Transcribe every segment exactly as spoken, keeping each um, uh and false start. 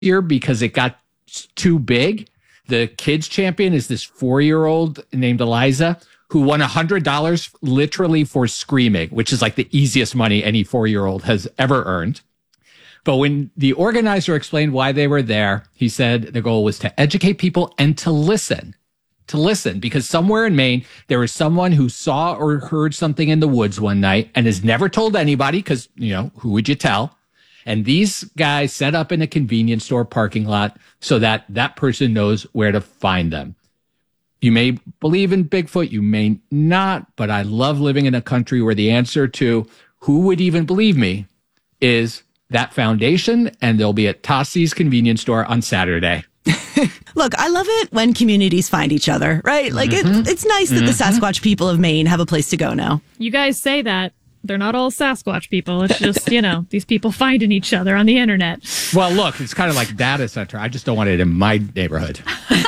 year because it got too big. The kids champion is this four-year-old named Eliza who won one hundred dollars literally for screaming, which is like the easiest money any four-year-old has ever earned. But when the organizer explained why they were there, he said the goal was to educate people and to listen. To listen, because somewhere in Maine, there was someone who saw or heard something in the woods one night and has never told anybody because, you know, who would you tell? And these guys set up in a convenience store parking lot so that that person knows where to find them. You may believe in Bigfoot, you may not, but I love living in a country where the answer to who would even believe me is that foundation, and they'll be at Tossi's convenience store on Saturday. Look, I love it when communities find each other, right? Like, mm-hmm. it, it's nice that mm-hmm. the Sasquatch people of Maine have a place to go now. You guys say that. They're not all Sasquatch people. It's just, you know, these people finding each other on the internet. Well, look, it's kind of like data center. I just don't want it in my neighborhood.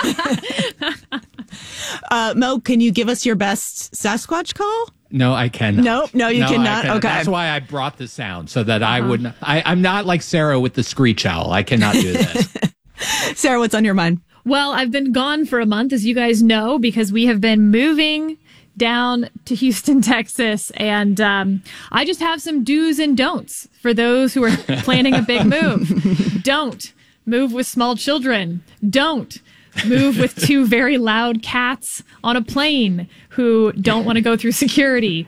uh, Mo, can you give us your best Sasquatch call? No, I cannot. No, no, you no, cannot. cannot. Okay. That's why I brought the sound so that uh-huh. I wouldn't. I, I'm not like Sarah with the screech owl. I cannot do this. Sarah, what's on your mind? Well, I've been gone for a month, as you guys know, because we have been moving down to Houston, Texas. And um, I just have some do's and don'ts for those who are planning a big move. Don't move with small children. Don't move with two very loud cats on a plane who don't want to go through security.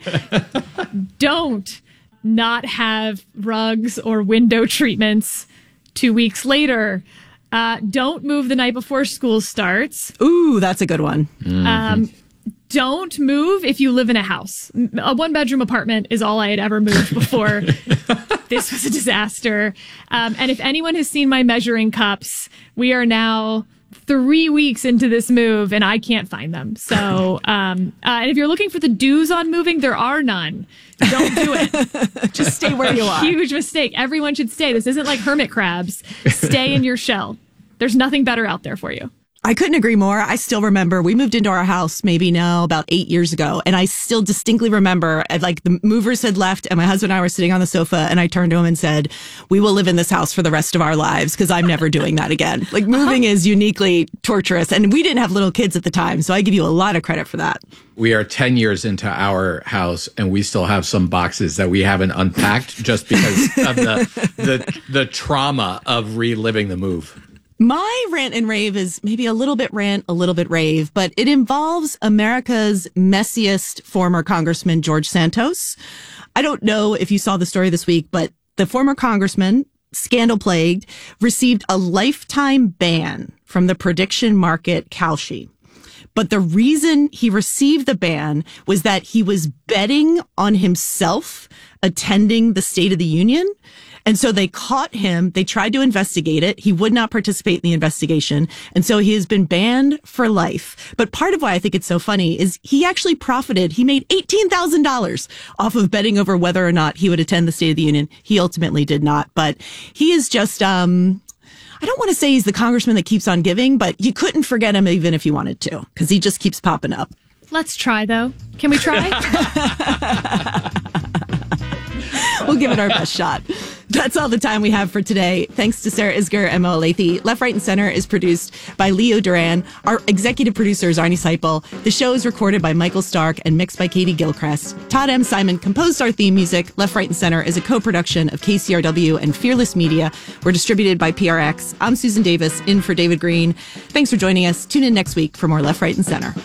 Don't not have rugs or window treatments two weeks later. Uh, don't move the night before school starts. Ooh, that's a good one. Mm-hmm. Um, don't move if you live in a house. A one-bedroom apartment is all I had ever moved before. This was a disaster. Um, and if anyone has seen my measuring cups, we are now three weeks into this move, and I can't find them. So, um, uh, and if you're looking for the do's on moving, there are none. Don't do it. Just stay where you are. Huge mistake. Everyone should stay. This isn't like hermit crabs. Stay in your shell. There's nothing better out there for you. I couldn't agree more. I still remember we moved into our house maybe now about eight years ago. And I still distinctly remember like the movers had left and my husband and I were sitting on the sofa and I turned to him and said, we will live in this house for the rest of our lives because I'm never doing that again. Like moving uh-huh. is uniquely torturous. And we didn't have little kids at the time. So I give you a lot of credit for that. We are ten years into our house and we still have some boxes that we haven't unpacked just because of the, the, the trauma of reliving the move. My rant and rave is maybe a little bit rant, a little bit rave, but it involves America's messiest former Congressman, George Santos. I don't know if you saw the story this week, but the former congressman, scandal-plagued, received a lifetime ban from the prediction market Kalshi. But the reason he received the ban was that he was betting on himself attending the State of the Union. And so they caught him. They tried to investigate it. He would not participate in the investigation. And so he has been banned for life. But part of why I think it's so funny is he actually profited. He made eighteen thousand dollars off of betting over whether or not he would attend the State of the Union. He ultimately did not. But he is just, um, I don't want to say he's the congressman that keeps on giving, but you couldn't forget him even if you wanted to, because he just keeps popping up. Let's try, though. Can we try? We'll give it our best shot. That's all the time we have for today. Thanks to Sarah Isgur and Mo Alethy. Left, Right, and Center is produced by Leo Duran. Our executive producer is Arnie Seipel. The show is recorded by Michael Stark and mixed by Katie Gilchrist. Todd M. Simon composed our theme music. Left, Right, and Center is a co-production of K C R W and Fearless Media. We're distributed by P R X. I'm Susan Davis, in for David Green. Thanks for joining us. Tune in next week for more Left, Right, and Center.